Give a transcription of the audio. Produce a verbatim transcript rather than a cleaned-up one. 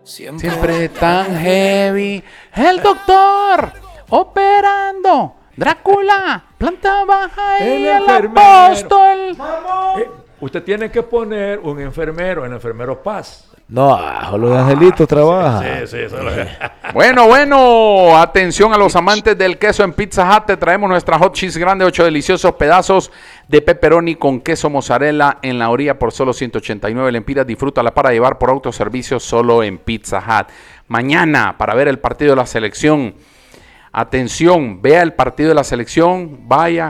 Siempre, Siempre tan heavy. El doctor operando. Drácula, planta baja y el, el apóstol. Eh, usted tiene que poner un enfermero, el enfermero Paz. No, solo de Angelito trabaja. Sí, sí, eso es lo que... Bueno, bueno, atención a los amantes del queso en Pizza Hut. Te traemos nuestra hot cheese grande, ocho deliciosos pedazos de pepperoni con queso mozzarella en la orilla por solo ciento ochenta y nueve lempiras. Disfrútala para llevar por autoservicio solo en Pizza Hut. Mañana, para ver el partido de la selección. Atención, vea el partido de la selección, vaya,